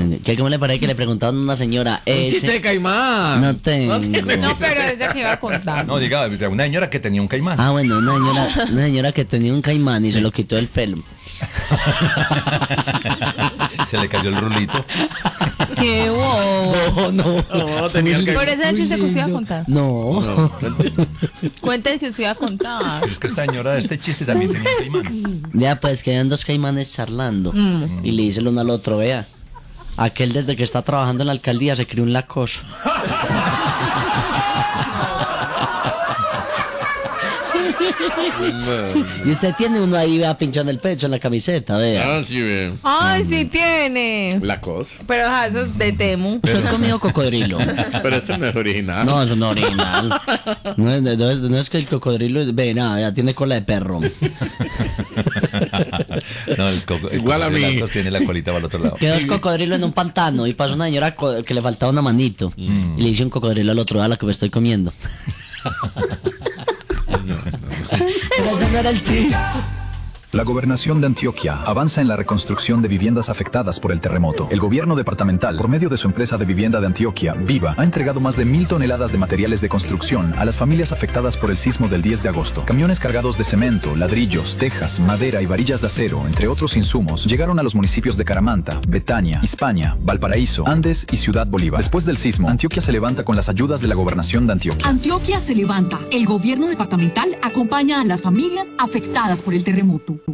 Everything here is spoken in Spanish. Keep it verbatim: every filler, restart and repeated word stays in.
¿Qué, ¿Cómo le parece que le preguntaron a una señora? Un Ese... chiste de caimán. No tengo. No, pero ese que iba a contar. No, diga, una señora que tenía un caimán. Ah, bueno, una señora, una señora que tenía un caimán y se lo quitó el pelo. Se le cayó el rulito. Qué bobo. No, no. No, tenía que... Por ese chiste que usted iba a contar. No. Cuente que usted iba a contar. Pero es que esta señora de este chiste también tenía un caimán. Ya, pues quedan dos caimanes charlando. Mm. Y le dice el uno al otro, vea. Aquel desde que está trabajando en la alcaldía se crió un lacoso. Y usted tiene uno ahí, vea, pinchado en el pecho, en la camiseta, vea. Ah, sí, ve. Ay, sí tiene. La cosa. Pero ajá, eso es de Temu. ¿Usted ha comido cocodrilo? Pero este no es original. No, eso no es original. No es, no es, no es que el cocodrilo, ve, nada, ya tiene cola de perro. No, el coco, el Igual a mí. cocodrilo tiene la colita para el otro lado. Quedó el cocodrilo en un pantano y pasó una señora co- que le faltaba una manito. Y le dice un cocodrilo al otro, a la que me estoy comiendo. Pero ese no era el chiste. La Gobernación de Antioquia avanza en la reconstrucción de viviendas afectadas por el terremoto. El gobierno departamental, por medio de su empresa de vivienda de Antioquia, Viva, ha entregado más de mil toneladas de materiales de construcción a las familias afectadas por el sismo del diez de agosto. Camiones cargados de cemento, ladrillos, tejas, madera y varillas de acero, entre otros insumos, llegaron a los municipios de Caramanta, Betania, Hispania, Valparaíso, Andes y Ciudad Bolívar. Después del sismo, Antioquia se levanta con las ayudas de la Gobernación de Antioquia. Antioquia se levanta. El gobierno departamental acompaña a las familias afectadas por el terremoto.